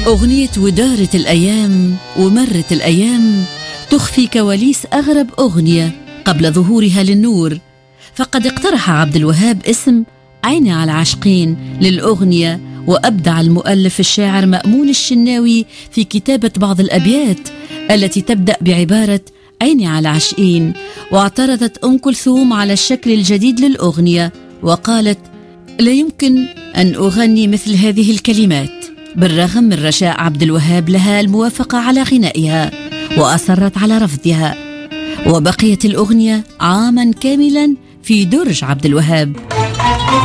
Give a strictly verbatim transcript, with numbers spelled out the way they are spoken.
أغنية ودارت الأيام ومرت الأيام تخفي كواليس أغرب أغنية قبل ظهورها للنور. فقد اقترح عبد الوهاب اسم عيني على العاشقين للأغنية، وأبدع المؤلف الشاعر مأمون الشناوي في كتابة بعض الأبيات التي تبدأ بعبارة عيني على العاشقين. واعترضت أم كلثوم على الشكل الجديد للأغنية وقالت لا يمكن أن أغني مثل هذه الكلمات، بالرغم من رشاء عبد الوهاب لها الموافقة على غنائها، وأصرت على رفضها. وبقيت الأغنية عاما كاملا في درج عبد الوهاب.